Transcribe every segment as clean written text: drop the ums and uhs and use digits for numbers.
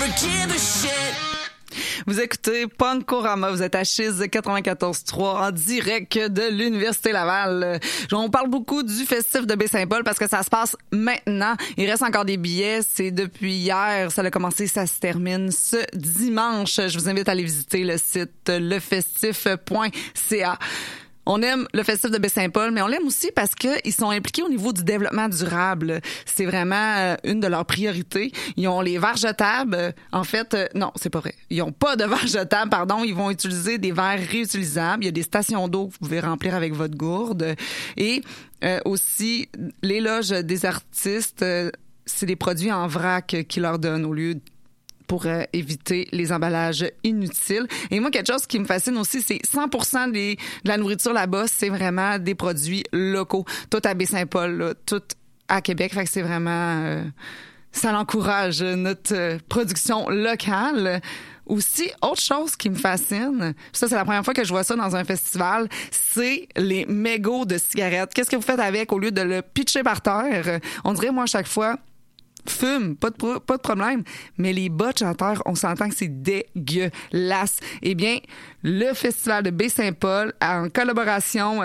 Vous écoutez Punkorama, vous êtes à Chiz 94.3 en direct de l'Université Laval. On parle beaucoup du festif de Baie-Saint-Paul parce que ça se passe maintenant. Il reste encore des billets, c'est depuis hier, ça a commencé, ça se termine ce dimanche. Je vous invite à aller visiter le site lefestif.ca. On aime le festif de Baie-Saint-Paul, mais on l'aime aussi parce qu'ils sont impliqués au niveau du développement durable. C'est vraiment une de leurs priorités. Ils ont les verres jetables. Non, c'est pas vrai. Ils ont pas de verres jetables, pardon. Ils vont utiliser des verres réutilisables. Il y a des stations d'eau que vous pouvez remplir avec votre gourde. Et aussi, les loges des artistes, c'est des produits en vrac qu'ils leur donnent au lieu pour éviter les emballages inutiles. Et moi, quelque chose qui me fascine aussi, c'est 100% de la nourriture là-bas, c'est vraiment des produits locaux. Tout à Baie-Saint-Paul, là, tout à Québec. Fait que c'est vraiment... ça l'encourage, notre production locale. Aussi, autre chose qui me fascine, ça c'est la première fois que je vois ça dans un festival, c'est les mégots de cigarettes. Qu'est-ce que vous faites avec au lieu de le pitcher par terre? On dirait, moi, à chaque fois... fume, pas de problème. Mais les botches à terre, on s'entend que c'est dégueulasse. Eh bien, le Festival de Baie-Saint-Paul, en collaboration...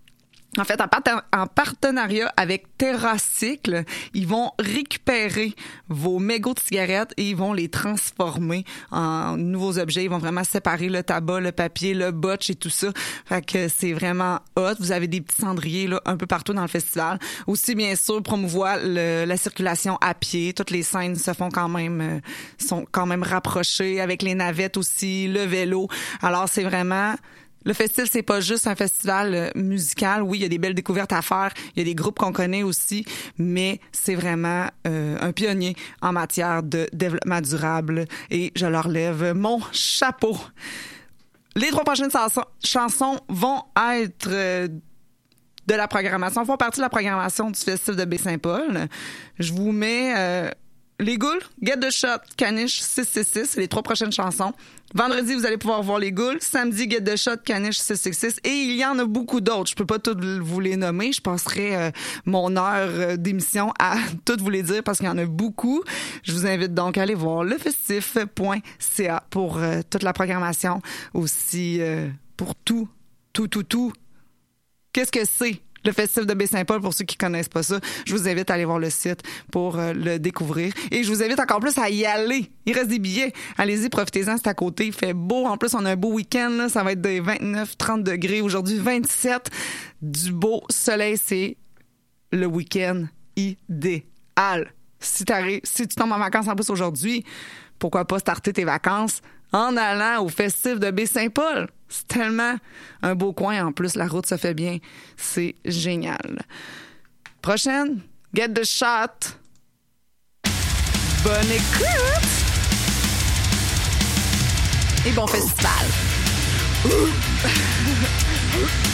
en partenariat avec TerraCycle, ils vont récupérer vos mégots de cigarettes et ils vont les transformer en nouveaux objets. Ils vont vraiment séparer le tabac, le papier, le botch et tout ça. Fait que c'est vraiment hot. Vous avez des petits cendriers là un peu partout dans le festival. Aussi, bien sûr, promouvoir la circulation à pied. Toutes les scènes se font sont quand même rapprochées avec les navettes aussi, le vélo. Alors, c'est vraiment... Le festival, c'est pas juste un festival musical. Oui, il y a des belles découvertes à faire. Il y a des groupes qu'on connaît aussi, mais c'est vraiment un pionnier en matière de développement durable et je leur lève mon chapeau. Les 3 prochaines chansons vont être de la programmation, font partie de la programmation du festival de Baie-Saint-Paul. Je vous mets... Les Goules, Get the Shot, Caniche 666, c'est les 3 prochaines chansons. Vendredi, vous allez pouvoir voir les Goules. Samedi, Get the Shot, Caniche 666. Et il y en a beaucoup d'autres. Je peux pas toutes vous les nommer. Je passerai mon heure d'émission à toutes vous les dire parce qu'il y en a beaucoup. Je vous invite donc à aller voir lefestif.ca pour toute la programmation. Aussi pour tout. Qu'est-ce que c'est? Le Festival de Baie-Saint-Paul, pour ceux qui connaissent pas ça, je vous invite à aller voir le site pour le découvrir. Et je vous invite encore plus à y aller. Il reste des billets. Allez-y, profitez-en, c'est à côté. Il fait beau. En plus, on a un beau week-end. Là. Ça va être des 29-30 degrés. Aujourd'hui, 27. Du beau soleil, c'est le week-end idéal. Si tu tombes en vacances en plus aujourd'hui, pourquoi pas starter tes vacances en allant au Festif de Baie-Saint-Paul? C'est tellement un beau coin. En plus, la route se fait bien. C'est génial. Prochaine, Get the Shot. Bonne écoute! Et bon festival!